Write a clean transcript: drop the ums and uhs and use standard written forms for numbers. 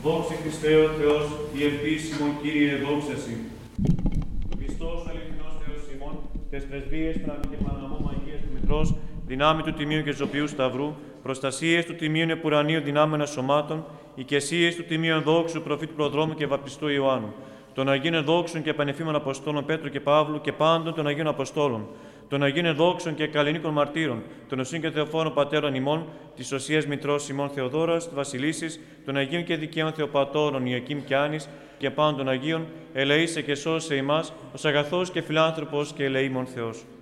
Δόξα Χριστέ ο Θεός, η ελπίσιμον Κύριε, δόξα Συ. Χριστός ο αληθινός Θεός ημών, τες πρεσβείες και Παναμόμ Αγίας του Μητρός, δυνάμει του Τιμίου και Ζωπιού Σταυρού, προστασίες του Τιμίου Επουρανίου δυνάμενα σωμάτων, οικεσίες του Τιμίου Δόξου Προφήτου Προδρόμου και Βαπτιστού Ιωάννου, των Αγίων Δόξων και Πανεφήμων Αποστόλων Πέτρου και Παύλου και πάντων των Αγίων Αποστόλων, των Αγίων Δόξων και Καλλινίκων Μαρτύρων, των Οσίων και Θεοφόρων Πατέρων ημών, της Οσίας Μητρός ημών Θεοδόρας, Βασιλίσσης, των Αγίων και Δικαίων Θεοπατώρων Ιακήμ και Άνης και πάντων των Αγίων, ελεήσε και σώσε ημάς, ως αγαθός και φιλάνθρωπος και ελεήμων Θεός.